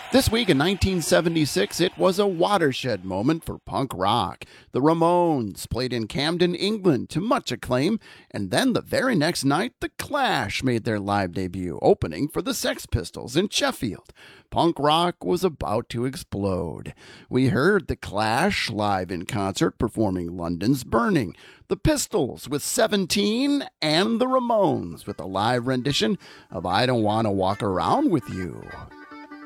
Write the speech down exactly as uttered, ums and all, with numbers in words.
This week in nineteen seventy-six, it was a watershed moment for punk rock. The Ramones played in Camden, England to much acclaim, and then the very next night, The Clash made their live debut, opening for the Sex Pistols in Sheffield. Punk rock was about to explode. We heard The Clash live in concert performing London's Burning, the Pistols with seventeen, and the Ramones with a live rendition of I Don't Want to Walk Around with You.